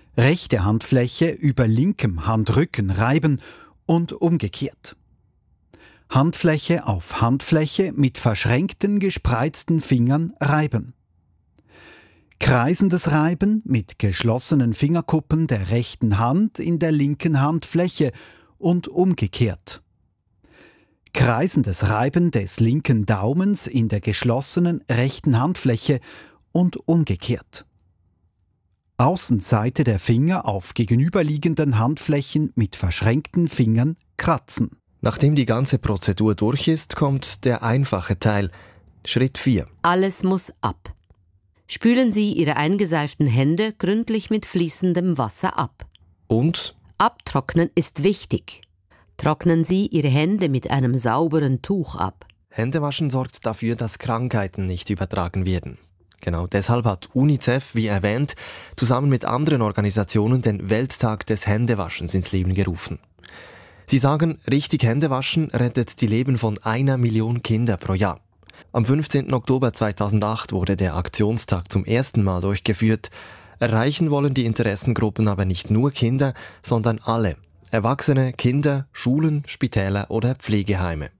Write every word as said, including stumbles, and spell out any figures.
Rechte Handfläche über linkem Handrücken reiben und umgekehrt. Handfläche auf Handfläche mit verschränkten, gespreizten Fingern reiben. Kreisendes Reiben mit geschlossenen Fingerkuppen der rechten Hand in der linken Handfläche und umgekehrt. Kreisendes Reiben des linken Daumens in der geschlossenen rechten Handfläche und umgekehrt. Außenseite der Finger auf gegenüberliegenden Handflächen mit verschränkten Fingern kratzen. Nachdem die ganze Prozedur durch ist, kommt der einfache Teil. Schritt vier. Alles muss ab. Spülen Sie Ihre eingeseiften Hände gründlich mit fließendem Wasser ab. Und? Abtrocknen ist wichtig. Trocknen Sie Ihre Hände mit einem sauberen Tuch ab. Händewaschen sorgt dafür, dass Krankheiten nicht übertragen werden. Genau deshalb hat UNICEF, wie erwähnt, zusammen mit anderen Organisationen den Welttag des Händewaschens ins Leben gerufen. Sie sagen, richtig Händewaschen rettet die Leben von einer Million Kinder pro Jahr. Am fünfzehnten Oktober zweitausendacht wurde der Aktionstag zum ersten Mal durchgeführt. Erreichen wollen die Interessengruppen aber nicht nur Kinder, sondern alle. Erwachsene, Kinder, Schulen, Spitäler oder Pflegeheime.